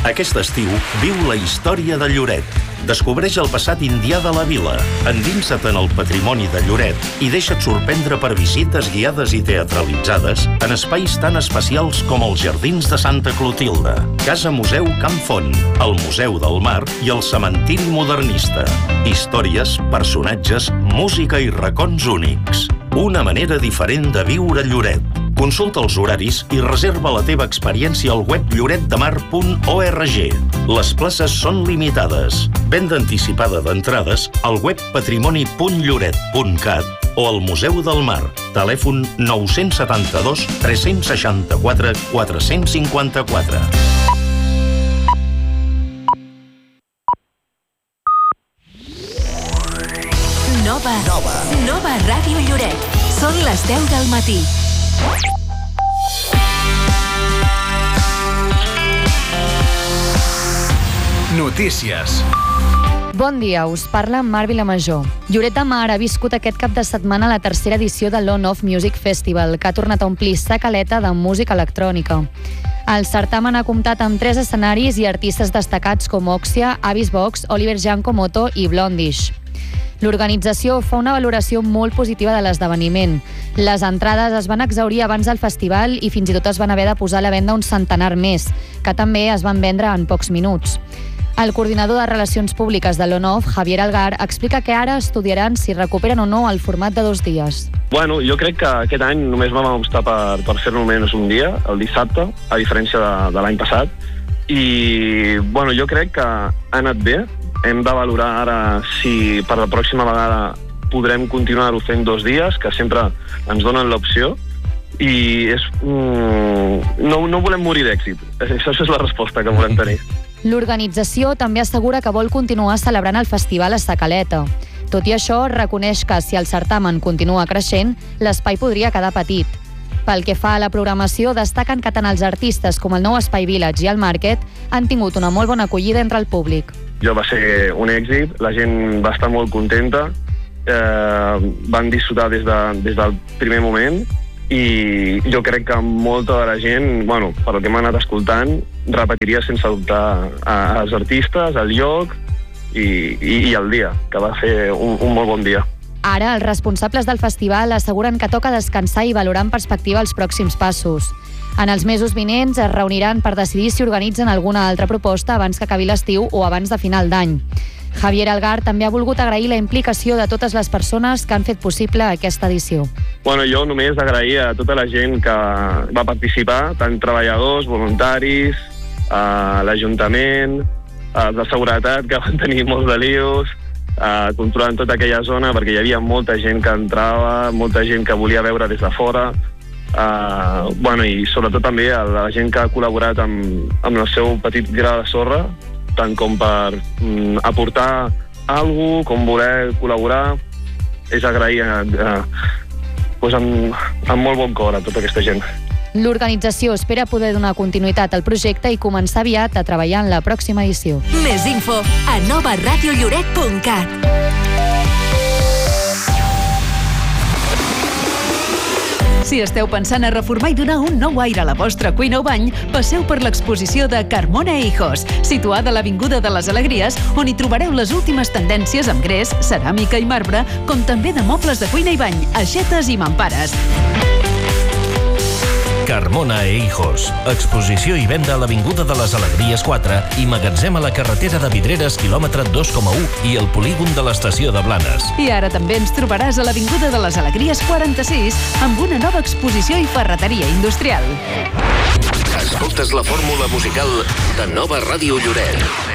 Aquest estiu viu la història de Lloret. Descobreix el passat indià de la vila, endinsa't en el patrimoni de Lloret i deixa't sorprendre per visites guiades i teatralitzades en espais tan especials com els Jardins de Santa Clotilde, Casa Museu Camp Font, el Museu del Mar i el Cementiri Modernista. Històries, personatges, música i racons únics. Una manera diferent de viure Lloret. Consulta els horaris i reserva la teva experiència al web lloretdemar.org. Les places són limitades. Venda anticipada d'entrades al web patrimoni.lloret.cat o al Museu del Mar. Telèfon 972 364 454. Nova Ràdio Lloret. Són les 10 del matí. Notícies. Bon dia, us parla Mar Vilamajor. Lloret de Mar ha viscut aquest cap de setmana la tercera edició del On-Off Music Festival, que ha tornat a omplir sa caleta de música electrònica. El certamen ha comptat amb 3 escenaris i artistes destacats com Oxia, Avis Vox, Oliver Giancomoto i Blondish. L'organització fa una valoració molt positiva de l'esdeveniment. Les entrades es van exhaurir abans del festival i fins i tot es van haver de posar a la venda un centenar més, que també es van vendre en pocs minuts. El coordinador de Relacions Públiques de l'ON-OFF, Javier Algar, explica que ara estudiaran si recuperen o no el format de 2 dies. Bueno, jo crec que aquest any només vam optar per fer-ne només un dia, el dissabte, a diferència de l'any passat. I bueno, jo crec que ha anat bé. Hem de valorar ara si per la pròxima vegada podrem continuar-ho fent 2 dies, que sempre ens donen l'opció. I no volem morir d'èxit. Això és la resposta que volem tenir. L'organització també assegura que vol continuar celebrant el festival a sa caleta. Tot i això, reconeix que si el certamen continua creixent, l'espai podria quedar petit. Pel que fa a la programació, destaquen que tant els artistes com el nou Espai Village i el Market han tingut una molt bona acollida entre el públic. Va ser un èxit, la gent va estar molt contenta, van disfrutar des del primer moment i jo crec que molta de la gent, per el que m'ha anat escoltant, repetiria sense dubtar els artistes, el lloc i el dia, que va ser un molt bon dia. Ara, els responsables del festival asseguren que toca descansar i valorar en perspectiva els pròxims passos. En els mesos vinents es reuniran per decidir si organitzen alguna altra proposta abans que acabi l'estiu o abans de final d'any. Javier Algar també ha volgut agrair la implicació de totes les persones que han fet possible aquesta edició. Jo només agrair a tota la gent que va participar, tant treballadors, voluntaris, l'Ajuntament, els de seguretat, que van tenir molts de lios, controlant tota aquella zona, perquè hi havia molta gent que entrava, molta gent que volia veure des de fora, i sobretot també a la gent que ha col·laborat amb el seu petit gra de sorra, tant com per aportar alguna cosa, com voler col·laborar. És agrair amb molt bon cor a tota aquesta gent. L'organització espera poder donar continuïtat al projecte i començar aviat a treballar en la pròxima edició. Més info a novaradiolloret.cat. Si esteu pensant a reformar i donar un nou aire a la vostra cuina o bany, passeu per l'exposició de Carmona Hijos, situada a l'Avinguda de les Alegries, on hi trobareu les últimes tendències amb gres, ceràmica i marbre, com també de mobles de cuina i bany, aixetes i mampares. Carmona Hijos. Exposició i venda a l'Avinguda de les Alegries 4 i magatzem a la carretera de Vidreres, quilòmetre 2,1 i el polígon de l'estació de Blanes. I ara també ens trobaràs a l'Avinguda de les Alegries 46 amb una nova exposició i ferreteria industrial. Escoltes la fórmula musical de Nova Ràdio Lloret.